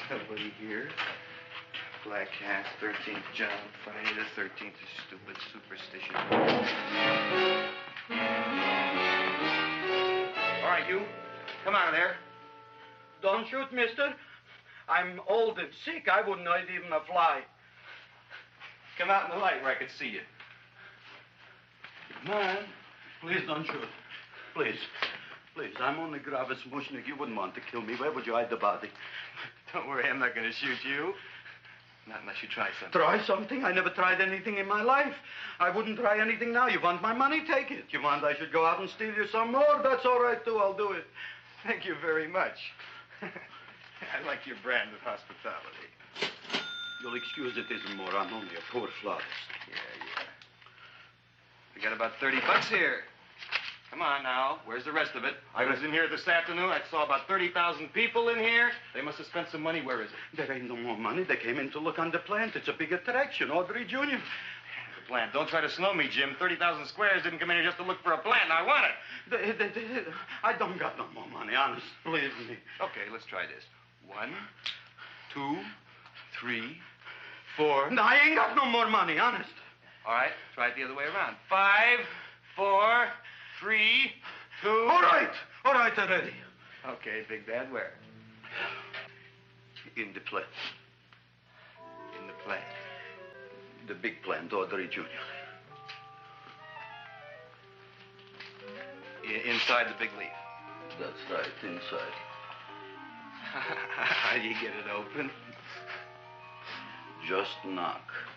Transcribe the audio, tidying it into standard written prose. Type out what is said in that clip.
Nobody here. Black Cat, 13th John, Friday the 13th is stupid superstition. All right, you. Come out of there. Don't shoot, mister. I'm old and sick. I wouldn't hurt even a fly. Come out in the light where I can see you. Man, please don't shoot. Please. Please, I'm only Gravis Mushnik. You wouldn't want to kill me. Where would you hide the body? Don't worry, I'm not going to shoot you. Not unless you try something. Try something? I never tried anything in my life. I wouldn't try anything now. You want my money? Take it. You want I should go out and steal you some more? That's all right, too. I'll do it. Thank you very much. I like your brand of hospitality. You'll excuse it isn't more. I'm only a poor florist. Yeah. We got about $30 here. Come on now. Where's the rest of it? I was in here this afternoon. I saw about 30,000 people in here. They must have spent some money. Where is it? There ain't no more money. They came in to look on the plant. It's a big attraction. Audrey Jr. The plant. Don't try to snow me, Jim. 30,000 squares didn't come in here just to look for a plant. I want it. I don't got no more money, honest. Believe me. Okay, let's try this. 1, 2, 3, 4. No, I ain't got no more money, honest. All right, try it the other way around. 5, 4, 3, 2. All right already. Okay, Big Bad, where? In the plant. In the plant. The big plant, Audrey Jr. Inside the big leaf. That's right, inside. How do you get it open? Just knock.